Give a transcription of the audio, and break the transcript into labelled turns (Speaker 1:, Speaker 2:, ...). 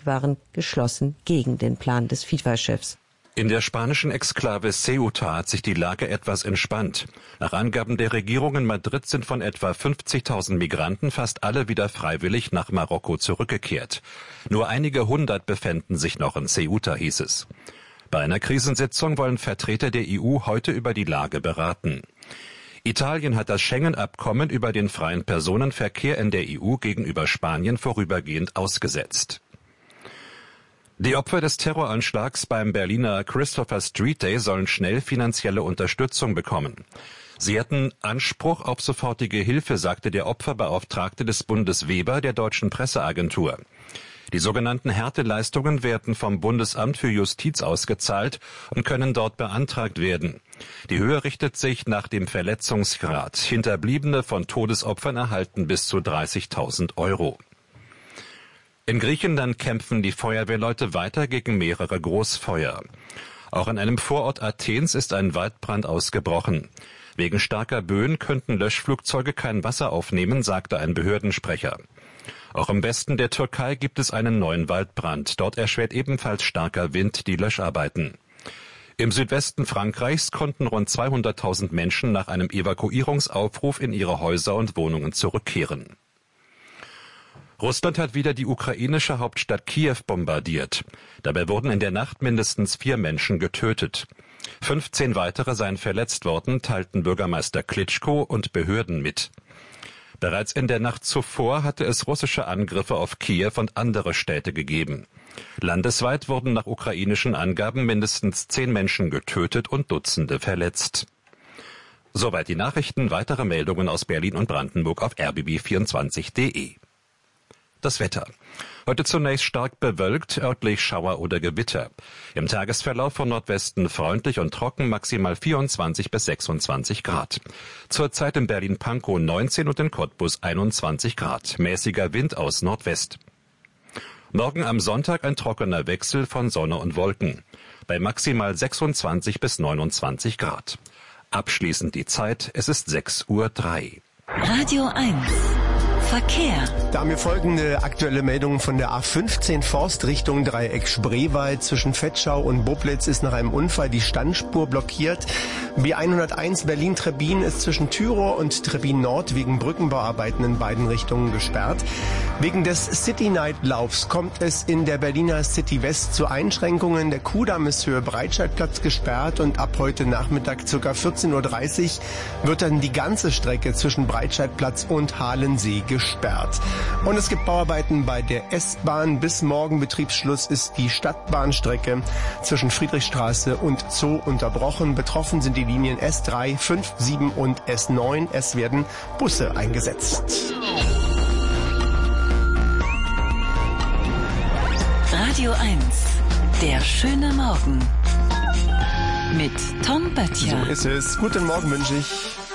Speaker 1: waren geschlossen gegen den Plan des FIFA-Chefs.
Speaker 2: In der spanischen Exklave Ceuta hat sich die Lage etwas entspannt. Nach Angaben der Regierung in Madrid sind von etwa 50.000 Migranten fast alle wieder freiwillig nach Marokko zurückgekehrt. Nur einige hundert befänden sich noch in Ceuta, hieß es. Bei einer Krisensitzung wollen Vertreter der EU heute über die Lage beraten. Italien hat das Schengen-Abkommen über den freien Personenverkehr in der EU gegenüber Spanien vorübergehend ausgesetzt. Die Opfer des Terroranschlags beim Berliner Christopher Street Day sollen schnell finanzielle Unterstützung bekommen. Sie hätten Anspruch auf sofortige Hilfe, sagte der Opferbeauftragte des Bundes Weber der Deutschen Presseagentur. Die sogenannten Härteleistungen werden vom Bundesamt für Justiz ausgezahlt und können dort beantragt werden. Die Höhe richtet sich nach dem Verletzungsgrad. Hinterbliebene von Todesopfern erhalten bis zu 30.000 €. In Griechenland kämpfen die Feuerwehrleute weiter gegen mehrere Großfeuer. Auch in einem Vorort Athens ist ein Waldbrand ausgebrochen. Wegen starker Böen könnten Löschflugzeuge kein Wasser aufnehmen, sagte ein Behördensprecher. Auch im Westen der Türkei gibt es einen neuen Waldbrand. Dort erschwert ebenfalls starker Wind die Löscharbeiten. Im Südwesten Frankreichs konnten rund 200.000 Menschen nach einem Evakuierungsaufruf in ihre Häuser und Wohnungen zurückkehren. Russland hat wieder die ukrainische Hauptstadt Kiew bombardiert. Dabei wurden in der Nacht mindestens 4 Menschen getötet. 15 weitere seien verletzt worden, teilten Bürgermeister Klitschko und Behörden mit. Bereits in der Nacht zuvor hatte es russische Angriffe auf Kiew und andere Städte gegeben. Landesweit wurden nach ukrainischen Angaben mindestens 10 Menschen getötet und Dutzende verletzt. Soweit die Nachrichten. Weitere Meldungen aus Berlin und Brandenburg auf rbb24.de. Das Wetter. Heute zunächst stark bewölkt, örtlich Schauer oder Gewitter. Im Tagesverlauf von Nordwesten freundlich und trocken, maximal 24 bis 26 Grad. Zurzeit in Berlin-Pankow 19 und in Cottbus 21 Grad. Mäßiger Wind aus Nordwest. Morgen am Sonntag ein trockener Wechsel von Sonne und Wolken. Bei maximal 26 bis 29 Grad. Abschließend die Zeit, es ist 6:03 Uhr.
Speaker 3: Radio 1. Verkehr.
Speaker 4: Da haben wir folgende aktuelle Meldungen von der A15 Forst Richtung Dreieck Spreewald. Zwischen Vetschau und Bublitz ist nach einem Unfall die Standspur blockiert. B101 Berlin-Trebbin ist zwischen Thürow und Trebbin Nord wegen Brückenbauarbeiten in beiden Richtungen gesperrt. Wegen des City Night Laufs kommt es in der Berliner City West zu Einschränkungen. Der Kudamm ist Höhe Breitscheidplatz gesperrt und ab heute Nachmittag ca. 14:30 Uhr wird dann die ganze Strecke zwischen Breitscheidplatz und Halensee gesperrt. Und es gibt Bauarbeiten bei der S-Bahn. Bis morgen Betriebsschluss ist die Stadtbahnstrecke zwischen Friedrichstraße und Zoo unterbrochen. Betroffen sind die Linien S3, 5, 7 und S9. Es werden Busse eingesetzt.
Speaker 3: Radio 1, der schöne Morgen mit Tom Böttcher.
Speaker 4: So ist es. Guten Morgen wünsche ich.